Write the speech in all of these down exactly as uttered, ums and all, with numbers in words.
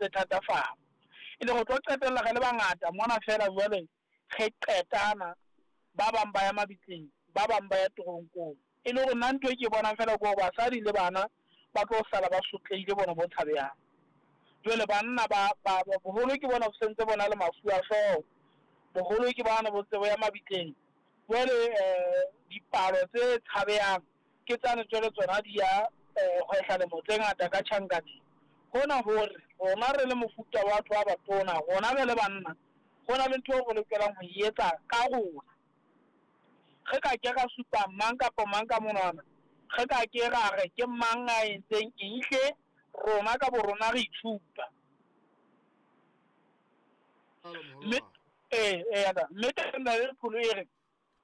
tse thatafala e le go tlo qetella ge le bangata mona fela jwale ge qetana ba bang ba ya mabitleng ba bang ba ya toronkong e le gore nna ntho e ke bonang fela ko basadi le bana ba tlo sala ba sotlehile bona bo tshabeyang jwale banna ba boholo ke bona bo sentse bona le mafu a hlooho boholo ke bana bo tsebo ya mabitleng jwale dipalo tse tshabeyang ke tsane jwale tsona di ya hwehla le motse ngata ka tjhankati hona hore rona re le mofuta wa batho ba batona rona be le banna gona le ntho go lokelang go etsa ka rona ge ka ke ga supa mang kapa mang ka monwana ge ka ke ga re ke mang a entseng eng hle rona ka bo rona re itshupa eh eh ya mme tena le pholo e re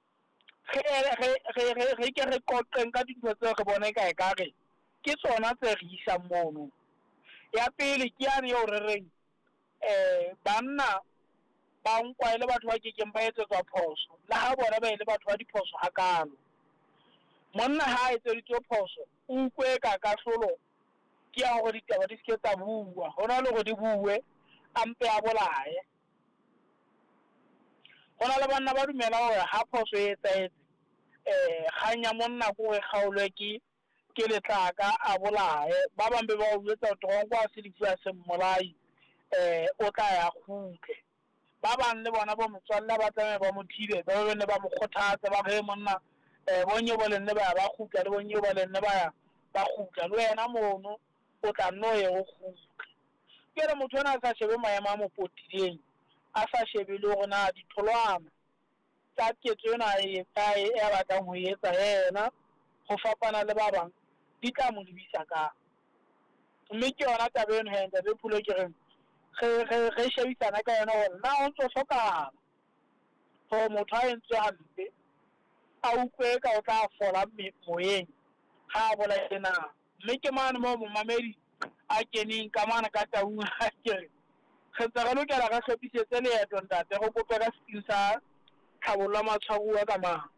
ge ge ge ke re qoqeng ka dintho tse re bone kae ka re ke tsona tse re isang mono ya pele ke ya re o re reng eh banna ba nkwa ile batho ba ke keng ba etsetswa phoso la ha bona ba ile batho ba diphoso hakalo monna ha etse ditso phoso o nkwe ka ka hlolo ke ya go ditaba di se tsa bua hona le go di bue ampe a bolae gona le banna ba dumela gore ha phoso e etsetse eh ganya monna go e kgaolwe ke ke letlaka a bolae ba bang be ba o etsa tronko a se difu a se mmolai eh o tla ya khutle ba bang le bona bo motswalla ba tsame ba mothibe ba bene ba mo kgothatsa ba ge monna eh bonye bo lenne ba ba khutla le bonye ba lenne ba ba khutla le wena mono o tla no ye go khutla ke re motho ona a sa shebe maemo a mopotileng a sa shebe le go na ditholwana tsa ketso ena e tsae e batlang ho etsa yena go fapana le ba bang di tla mo lebisa ka mme ke yona taba eno he nta be pholo ke reng ge ge shebisana ka yona gore na o ntse o hlokahala for motho a entse hampe a utlwe ka o tla fola moyeng ga a bolaile na mme ke mane mo momamedi a keneng ka mana ka taung a kere ge ntse re lokela ga tlhopisetse leeto ntate go kope ka seking sa tlhabollo matshwaruwa ka mang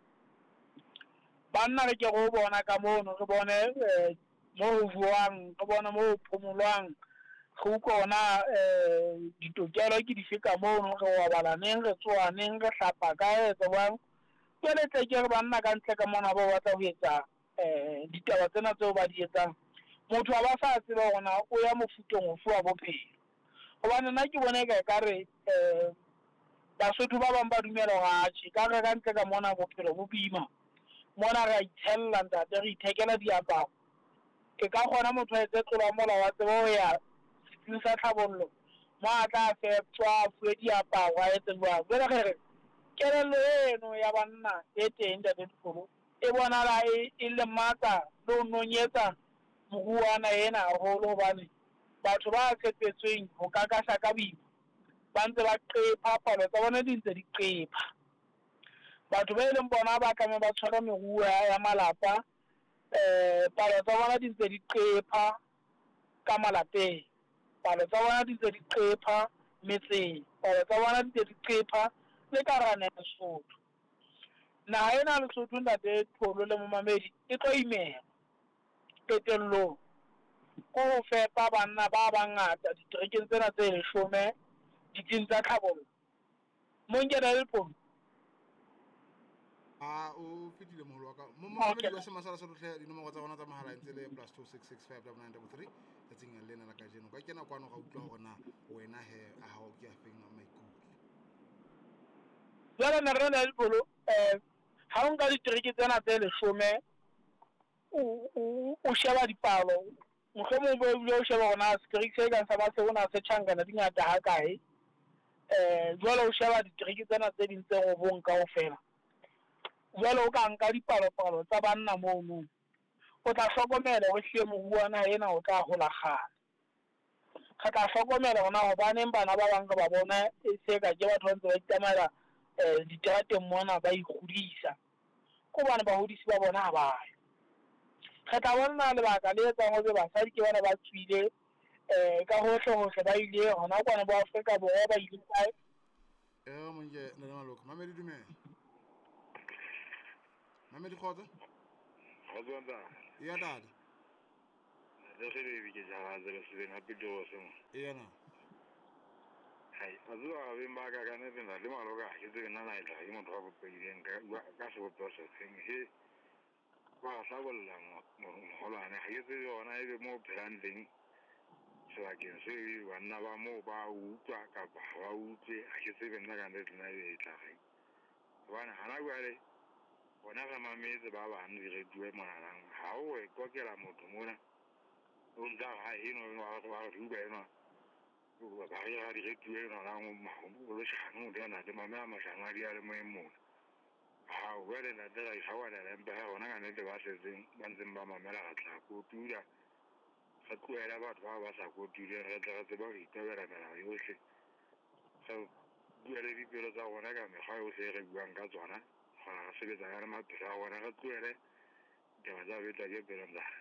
banna re ke go bona ka mono re bone mo ho buang re bone mo ho phomolwang go ukona um ditokelo ke dife ka mono re obalaneng re tsoaneng re hlapa ka etse bang jwale tle ke re banna ka ntle ka mona ba batla ho etsa um ditaba tsena tseo ba di etsang motho a ba sa tseba gona o ya mofutong ofe wa bophelo gobane nna ke bone ka ka re um basotho ba bang ba dumela go atšhe ka re ka ntle ka mona bophelo bo boima mona re a itshella ntate re ithekela diaparo ke ka gona motho a etse tlola mola wa tseba o ya setsing sa tlhabollo mo a tla feptswa fuwe diaparo a etse jwang jwale ge re kelello eno ya banna e teng ntate Dipholo e bonala e le matla le o nonyetsa moruana ena haholo hobane batho ba tshepetsweng ho kakasa ka boima ba ntse ba qepha palo tsa bona di ntse di qepha batho ba e leng bona ba tlameha ba tshwara meruo ya malapa um palo tsa bona di ntse di qepha ka malapeng palo tsa bona di ntse di qepha metseng palo tsa bona di ntse di qepha le ka rana ya Lesotho naha ena ya Lesotho ntate Pholo le momamedi e tlo imela qetellong ko ho fepa banna ba bangata diterekeng tsena tse leshome ditsing tsa tlhabollo mo nkena le Pholo a o fetile moholo wa ka mo momamedi wa semasala sa rotlhe dinomoro tsa bona tsa mahala ntse le plus two six six five double nine double three le tseng le nna la ka jeno ka kena kwano ga utlwa gore na wena he a ha o ke a feng a maikutlo jwale ne re na le Pholo um ha o nka ditereke tsena tse leshome o sheba dipalo mohlomong bo bile o sheba gona setereke se ka sa ba se ona se tjhankana di ngata ha kae um jwale o sheba ditereke tsena tse ding tse robong kaofela jwale o ka nka dipalopalo tsa banna mono o tla hlokomela ho hle moruana ena o tla hola kgale ga tla hlokomela gona hobaneng bana ba bang ba bona e se ka ke batho ba ntse ba itamela um diterateng mona ba ikgodisa ko bana ba hodisi ba bona ha bayo re tla bona lebaka le etsang hore basadi ke bana ba tswile um ka hohle hohle ba ile hona kwana bo Afrika Borwa ba ile kae eh mo nje nna maloko mamedi dumela mamedi khotsa Khotsa ya dada le se le ke ja ga se se na pito se mo ena hai a zuwa be ma ga kana tena le maloga ke tse na na ila ke mo twa go peileng ka ka se go tsosa tseng he ba sa bolla mo mo holane ha ke tse yona e be mo branding so a ke se e wana ba mo ba utlwa ka ba ba utlwe ha ke tse bena ka nna e tla ga bana hana gwale bona ga mametse ba bang di re due monanang ha o e kokela motho mona o ntsa ha eno wa wa ruba eno o ba ya di re due no la mo mo lo shano de na de mama ma shanga di ale mo mo ha o wele na de ga wa le mbe ha ona ga ne de ba se zeng ba ntseng ba mamela ga tla ko tura ga tloela batho ba ba sa go dule re tla tse ba itebela mela yohle so buele di pelo tsa gona ka mekgwa yo se re buang ka tsona ga sebetsa ya le maphelo a gona ga tloele ke ba ja betla ke pelo nda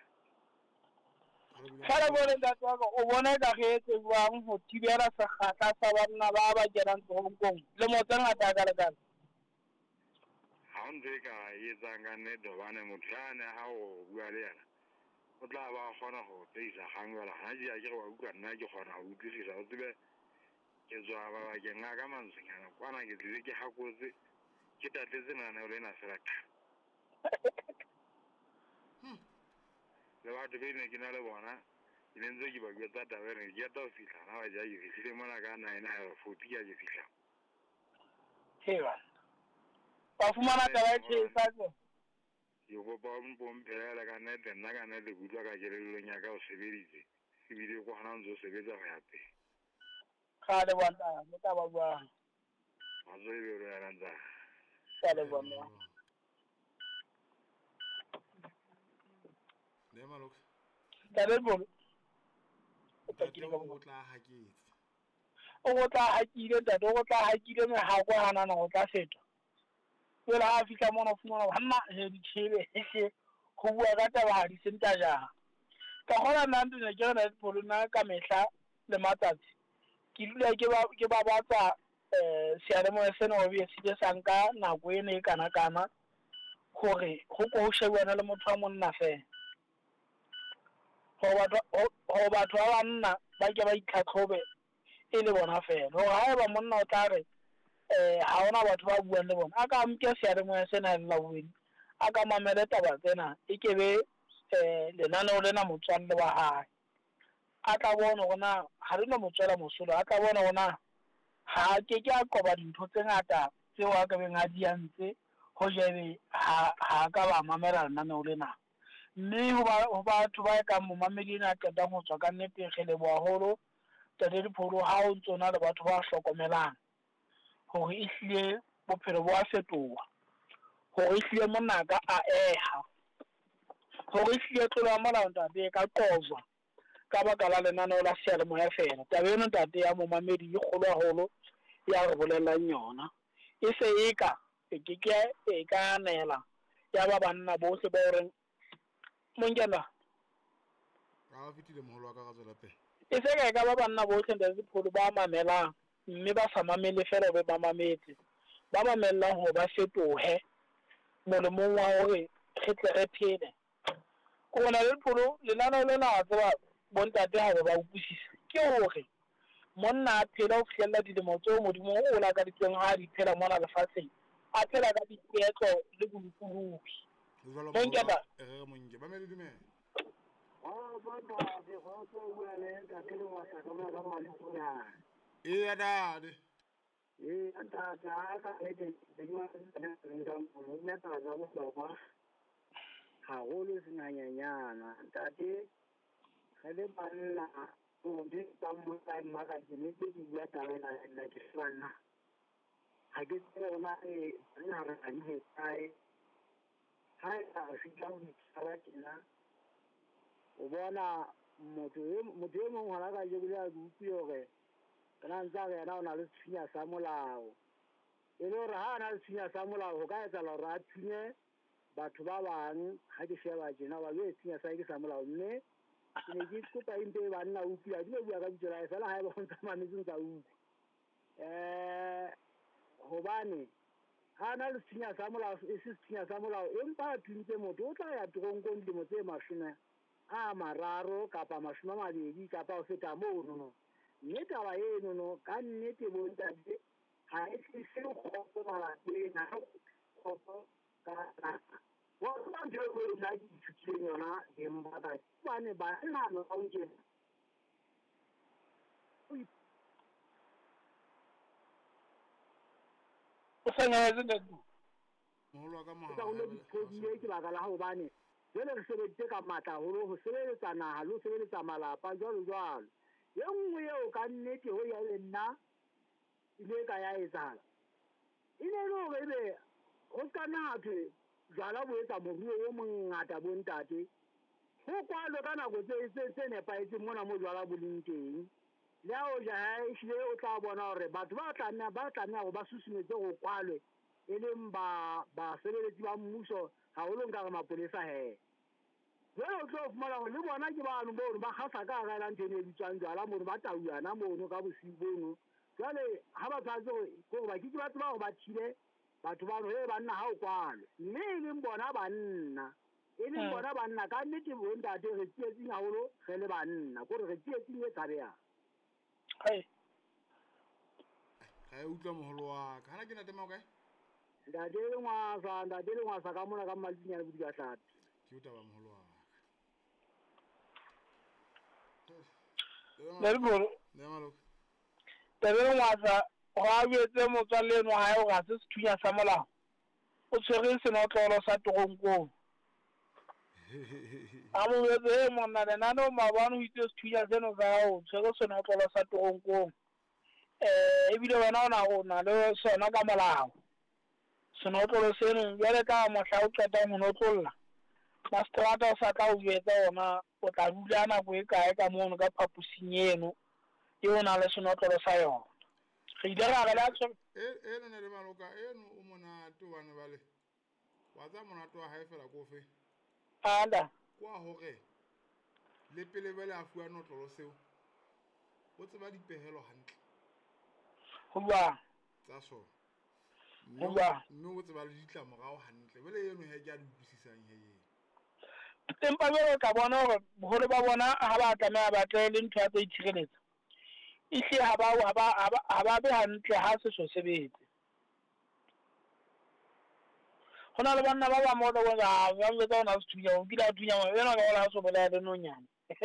Fala bone ntate wa ka o bona ka ge etse buang ho thibela sekgahla sa banna ba ba kenang toronkong le mo tse ngata ka lekala ha o ntse ka etsang ka nnete hobane motho yane ha o bua le yena o tla ba kgona go tseisa gang jala ga di a ke go utlwa nna ke kgona go utlwisisa o tsebe ke tswa ba bakeng a ka mantswenyana kwana ke tlile ke gakotse ke tatetse nana o le na fela le batho be ne ke na le bona ke ne ntse ke ba bua tsa tabere ke ta o fitlha na ba ja ke fitlhile mona ka nine a forty ya ke fitlha heba ba fumana taba e tshesa ke yo go ba mo mphela ka nnete nna ka nnete ke utlwa ka kelelong ya ka o sebeditse ebile go gana ntse o sebetsa go ya pele ga le bona mo ta ba bua a zo e be re ya ntsha ka le bona le malok ka le bona o tla haketse o go tla hakile ntate o go tla hakile me ha go hanana go tla feta pele ha fihla mona fumana hanna he di tshebe he go bua ka taba ha di senta ja ka gona nna ntse ke rena polona ka mehla le matsatsi ke dula ke ba ke ba batsa eh sealemoya sena o be se ke sanka nako ene e kana kana gore go go shebana le motho wa monna fe go batho go batho ba banna ba ke ba itlhatlhobe e le bona fela go ha ba monna o tla re eh ha ona batho ba buang le bona a ka mke sealemoya sena le la bueng a ka mamele taba tsena e ke be eh lenaneo lena motswalle wa hae a tla bona gona ha re no motswela mosolo a tla bona gona ha ke ke a qoba dintho tse ngata tseo a ka beng a di antse go jebe ha ha ka ba mamela lenaneo lena mme ho ba ho batho ba ka mo mamedi na qeta go tswa ka nnete ge le boholo tate dipholo ha o ntsona le batho ba hlokomelang gore e hlile bophelo bo a fetoha gore e hlile monaka a eha gore e hlile tlolo ya molao ntate ka qojwa ka baka la lenaneo la sealemoya fela taba eno ntate ya momamedi e kgolo haholo ya re bolelelang yona e se e ka e ke ke e ka nela ya ba banna bohle ba reng mongena ga fitile mogolo wa ka ga tswela pele e se ka e ka ba banna bohle ntate dipholo ba mamelang mme ba sa mamele fela be ba mametse ba mamellang ho ba fetohe molemong wa hore re tle re phele ko bona le dipholo lenaneo lena a tseba bontate ha ba utlwisisa ke hore monna a phela ho fihlella dilemo tseo modimo o la ka diteng ha di phela mona lefatsheng a phela ka dipeetlo le bolokolohi bonketa e monke ba me le dumela oh ba ba de go go bua le ka ke le wa sa ka ba ba le tsona e ya dade e anta ta ka le de de ma le nda mo le ta ga mo ba ha go le senanyanyana ntate ga le banna o di ta mo ta ma ka di ne di ya ta le na na ke sana ha ke tsere ma e nna ra ka ni sai ha ta se ka mo tsara kena o bona motho motho e mongwe ga ka je bile a bupio gore kana ntsa ga na ona le tshinya sa molao e le gore ha na le tshinya sa molao go ka etsa la ra tshine batho ba bang ha ke sheba jena ba le tshinya sa ke sa molao mme ke ne ke kopa inte ba nna upia di le bua ka ditsela e fela ha e ba go tsamaya metseng tsa upi eh hobane ha na le tshinya sa molao e se tshinya sa molao empa a tlile motho o tla ya toronkong dimo tse mashome a mararo kapa mashome a mabedi kapa ho feta moo nono. Mme taba eno no ka nnete bo ntate ha e tlise kgotso malapeng ha kgotso ka wa ba ntho eo e nna ke ithutileng yona empa bane banna no ha o nkena o sanyetse ntate moholo wa ka ka mohala ho le diphodile ke baka la hobane jwale re sebeditse ka matla haholo ho sebeletsa naha le ho sebeletsa malapa jwalo jwalo. E nngwe eo ka nnete ho ya le nna ile ka ya etsahala e ne le hore ebe ho ska nna thwe jwala bo etsa moruo o mongata bo ntate ho kwalo ka nako tse tse tse nepahetseng mona mo jwala bo leng teng le ha o ja ha e hlile o tla bona hore batho ba tla ba tla nna go ba susumetse go kwalwe e leng ba basebeletsi ba mmuso haholo nka re mapolesa he jwale o tlo fumana hore le bona ke bano bono ba kgasa ka gara ntho ene e bitswang jwala mono ba tauana mono ka bosiu bono jwale ha ba tshwanetse gore ba ke ba tseba go ba thile batho bano he banna ha o kwalwe mme e leng bona banna e leng bona banna ka nnete bo ntate re tsietsing haholo re le banna kore re tsietsing e tshabeyang hai ga e utlwa moholo wa ka hana ke ntate mao kae ntate le ngwasa ntate le ngwasa ka mona ka mmaledinyana bo ka hlapi ke uta ba moholo wa le bolo ne maloko tebe ngwasa go a betse motswalle eno ha e ga se sethunya sa molao o tshwere senotlolo sa togonkong a mo betse e monna lenane o maabane o itse sethunya seno sa gago tshwere senotlolo sa togonkong um ebile wena o na go na le sona ka molao senotlolo seno bjale ka mohla o qetang go notlolola maseterata o sa tla o jetsa ona o tla dula nako e kae ka mono ka phaposing eno e o na le senotlolo sa yona re ile ra gela tshwere eno ne le maloka eno o monate bane bale wa tsa monate wa hae fela ko fe anda kwa hore le pele bele a fuwa notlolo seo o tseba dipehelo hantle ho bua tsa sona ho bua mme o tseba le ditlamorao hantle bele eno he ke a di utlwisisang he eno empa be o tla bona hore boholo ba bona ha ba tlameha ba tle le ntho ya tse itshireletsa ihle ha ba ha ba ha ba be hantle ha se so sebetse hona le banna ba ba mo tlo bona ba ngetsa ona se thunya o kila thunya mo yena ka ola so bola le nonyane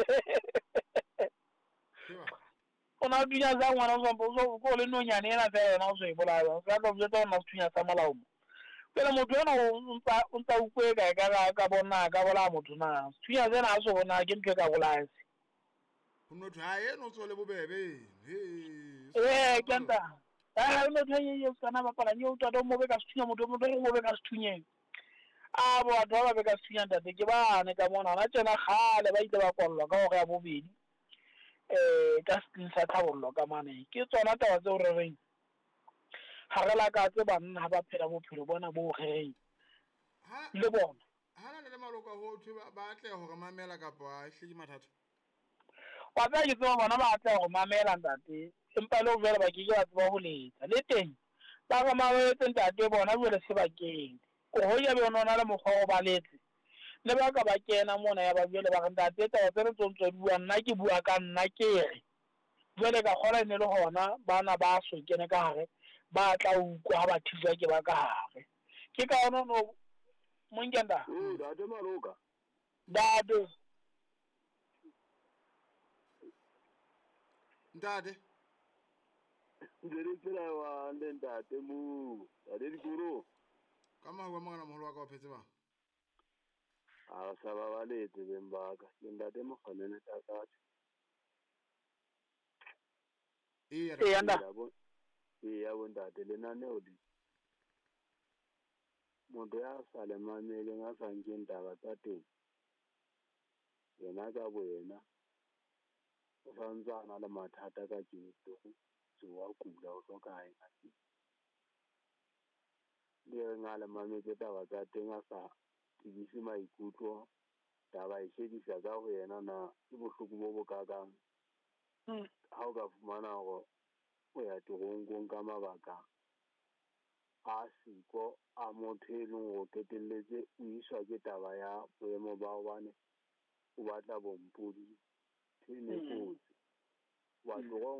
ona thunya za ngwana o so so ko le nonyane ena fela na o so e bola ba ka tlo bjetsa ona se thunya sa molao mo pele motho ena o ntsa o ntsa ukwe ka ka ka bona ka bola motho na thunya zena a so bona ke ntwe ka bolase ho no tha eno tsole bobebe he eh kenta ah no thanye yo kana ba pala nyo utwa do mo be ka thunya motho mo be mo be ka thunya a bo a ba be ka thunya ntate ke ba ne ka mona na tsena khale ba itse ba kollwa ka hore ya bobedi eh ka skin sa thabollo ka mane ke tsona taba tse o re reng ha re la ka tse banna ba phela bophelo bona bo ge le bona ha na le maloka ho thwe ba tle hore mamela kapa a hle ke mathata wa ba ke tsoma bona ba tle go mamela ntate empa le o jela ba ke ke ba tseba ho letsa le teng ba ga mawetse ntate bona jwale se ba kene o ho ya be ona le mokgwa o ba letse le ba ka ba kena mona ya ba jwale ba ntate taba tse re tsontso bua nna ke bua ka nna ke re jwale ka kgola ne le hona bana ba so kene ka hare ba tla ukwa ha ba thisa ke ba ka hare ke ka ona no mongenda eh ntate maloka dade ntate ndere tsela wa ntate mu ade dikuro ka mahua mangana moholo wa ka o phetse ba a sa ba ba le tsebeng ba ka ntate mo kgonene ta ka e ya e anda e ya bo ntate le nane o di motho ya sa le mamele nga sa nkeng taba tsa teng yena ka bo yena o santsana le mathata ka tšeo se wa kula o hloka eng a se le re nga le mametse taba tsa teng a sa tibise maikutlo taba e shedisa ka go yena na ke bohloko bo bo kakang ha o ka fumana go o ya togonkong ka mabaka a siko a motho e leng go qetelletse o iswa ke taba ya boemo ba gobane o batla bompodi e ne kotsi wa tloga